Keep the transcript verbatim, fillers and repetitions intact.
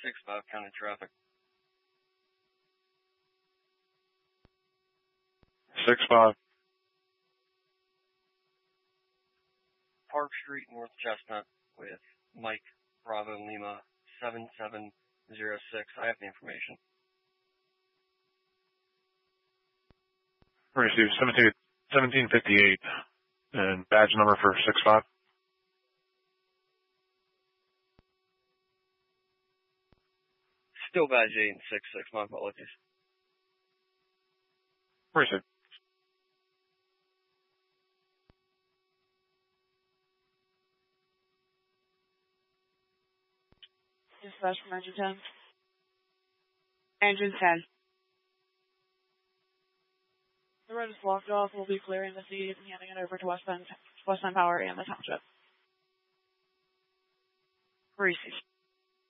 six five county traffic. six five. Park Street, North Chestnut, with Mike Bravo Lima seven seven zero six. I have the information. Received seventeen fifty-eight. And badge number for six five. Still badge eight and six six. My apologies. Received. Dispatch from engine ten. Engine ten. The road is blocked off. We'll be clearing the seat and handing it over to West Bend, West Bend Power and the Township. Received.